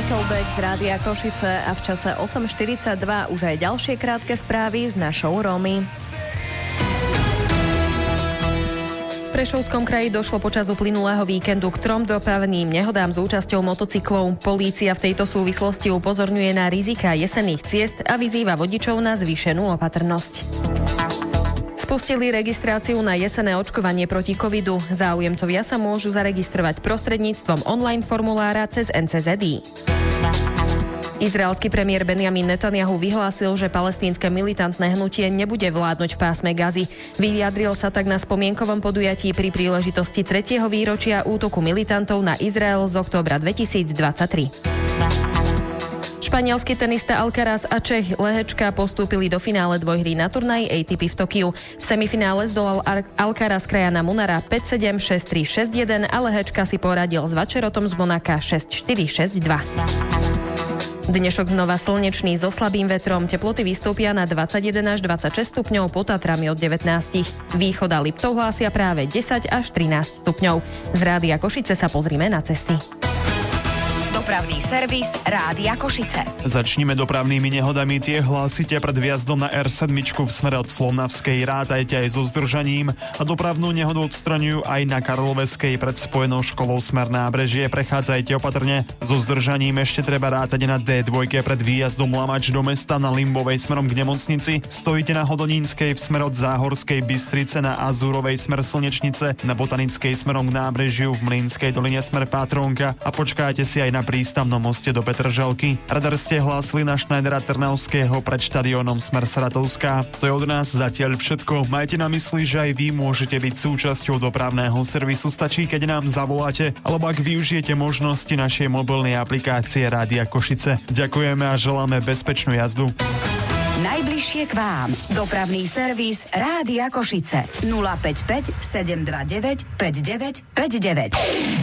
Nickelback z Rádia Košice a v čase 8.42 už aj ďalšie krátke správy s našou Romy. V Prešovskom kraji došlo počas uplynulého víkendu k 3 dopravným nehodám s účasťou motocyklov. Polícia v tejto súvislosti upozorňuje na rizika jesenných ciest a vyzýva vodičov na zvýšenú opatrnosť. Spustili registráciu na jesenné očkovanie proti covidu. Záujemcovia sa môžu zaregistrovať prostredníctvom online formulára cez NCZI. Izraelský premiér Benjamin Netanjahu vyhlásil, že palestínske militantné hnutie nebude vládnuť v pásme Gazy. Vyjadril sa tak na spomienkovom podujatí pri príležitosti 3. výročia útoku militantov na Izrael z októbra 2023. Španielský tenista Alcaraz a Čech Lehečka postúpili do finále dvojhry na turnaji ATP v Tokiu. V semifinále zdolal Alcaraz krajana Munara 5-7, 6-3, 6-1 a Lehečka si poradil s Vačerotom z Monaka 6-4, 6-2. Dnešok znova slnečný so slabým vetrom, teploty vystúpia na 21 až 26 stupňov, pod Tatrami od 19. Východ a Liptov hlásia práve 10 až 13 stupňov. Z Rádia Košice sa pozrime na cesty. Dopravný servis Rádia Košice. Začnime dopravnými nehodami. Tie hlásite pred vjazdom na R7 v smere od Slomnavskej. Rátajte aj so zdržaním a dopravnú nehodu odstraňujú aj na Karloveskej pred spojenou školou smer Nábrežie. Prechádzajte opatrne. So zdržaním ešte treba rátať na D2 pred výjazdom Lamač do mesta na Limbovej smerom k nemocnici. Stojíte na Hodonínskej v smer od Záhorskej Bystrice, na Azúrovej smer Slnečnice, na Botanickej smerom k Nábrežiu, v Mlynskej doline smer Pátronka a počkáte si aj na prístavnom moste do Petržalky. Radar ste hlásili na Schneidera Trnavského pred štadiónom smer Saratovská. To je od nás zatiaľ všetko. Majte na mysli, že aj vy môžete byť súčasťou dopravného servisu. Stačí, keď nám zavoláte, alebo ak využijete možnosti našej mobilnej aplikácie Rádia Košice. Ďakujeme a želáme bezpečnú jazdu. Najbližšie k vám. Dopravný servis Rádia Košice. 055 729 5959.